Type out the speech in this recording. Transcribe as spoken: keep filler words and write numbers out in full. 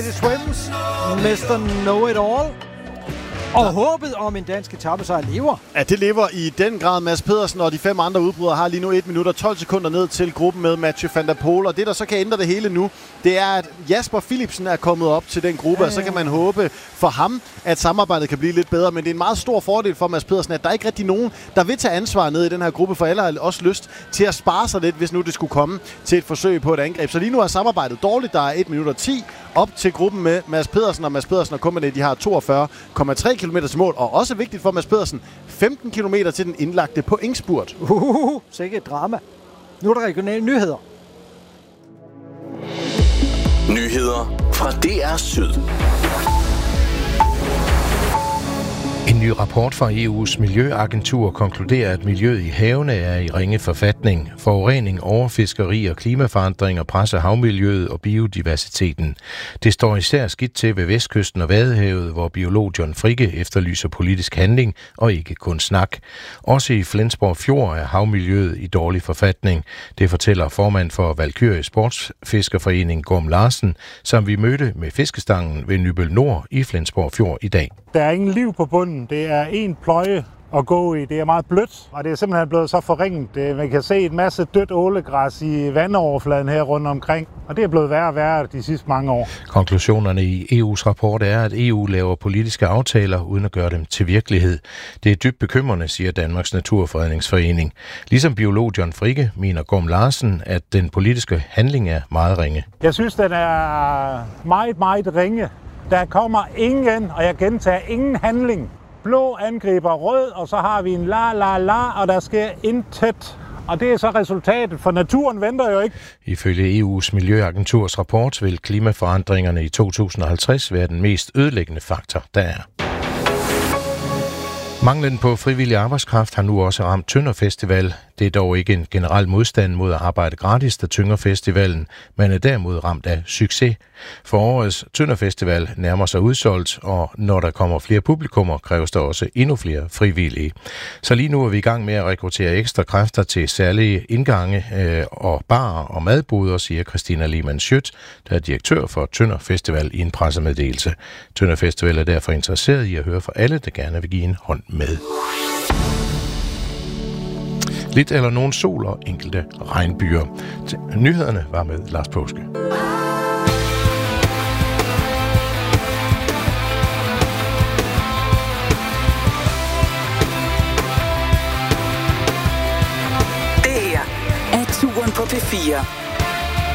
Swims, mister Know-It-All. Og håbet om en dansk etapesejr lever. Ja, det lever i den grad. Mads Pedersen og de fem andre udbrydere har lige nu et minut og tolv sekunder ned til gruppen med Mathieu van der Poel. Og det, der så kan ændre det hele nu, det er, at Jasper Philipsen er kommet op til den gruppe. Ja, ja. Og så kan man håbe for ham, at samarbejdet kan blive lidt bedre. Men det er en meget stor fordel for Mads Pedersen, at der ikke rigtig nogen, der vil tage ansvar ned i den her gruppe. For alle har også lyst til at spare sig lidt, hvis nu det skulle komme til et forsøg på et angreb. Så lige nu er samarbejdet dårligt. Der er et minut og ti op til gruppen med Mads Pedersen. Og Mads Pedersen og company, de har toogfyrre komma tre kilometer til mål. Og også vigtigt for Mads Pedersen, femten kilometer til den indlagte pointspurt. Uhuhu, sikke et drama. Nu er der regionale nyheder. Nyheder fra D R Syd. En ny rapport fra E U's miljøagentur konkluderer, at miljøet i havene er i ringe forfatning. Forurening, overfiskeri og klimaforandringer presser havmiljøet og biodiversiteten. Det står især skidt til ved Vestkysten og Vadehavet, hvor biolog John Fricke efterlyser politisk handling og ikke kun snak. Også i Flensborg Fjord er havmiljøet i dårlig forfatning. Det fortæller formand for Valkyrie Sportsfiskerforening Gorm Larsen, som vi mødte med fiskestangen ved Nybøl Nord i Flensborg Fjord i dag. Der er ingen liv på bunden. Det er en pløje at gå i. Det er meget blødt, og det er simpelthen blevet så forringet. Man kan se et masse dødt ålegræs i vandoverfladen her rundt omkring, og det er blevet værre og værre de sidste mange år. Konklusionerne i E U's rapport er, at E U laver politiske aftaler uden at gøre dem til virkelighed. Det er dybt bekymrende, siger Danmarks Naturfredningsforening. Ligesom biolog John Fricke mener Gorm Larsen, at den politiske handling er meget ringe. Jeg synes, den er meget, meget ringe. Der kommer ingen, og jeg gentager, ingen handling. Blå angriber rød, og så har vi en la la la, og der sker intet. Og det er så resultatet, for naturen venter jo ikke. Ifølge E U's miljøagenturs rapport vil klimaforandringerne i to tusind og halvtreds være den mest ødelæggende faktor, der er. Manglen på frivillig arbejdskraft har nu også ramt Tønder Festival. Det er dog ikke en generel modstand mod at arbejde gratis, der tynger festivalen, men er derimod ramt af succes. For årets Tønder Festival nærmer sig udsolgt, og når der kommer flere publikummer, kræves der også endnu flere frivillige. Så lige nu er vi i gang med at rekruttere ekstra kræfter til særlige indgange øh, og barer og madboder, siger Christina Lehmann-Schødt, der er direktør for Tønder Festival i en pressemeddelelse. Tønder Festival er derfor interesseret i at høre fra alle, der gerne vil give en hånd med. Lidt eller nogen sol og enkelte regnbyer. Nyhederne var med Lars Påske. Det her er Turen på P fire.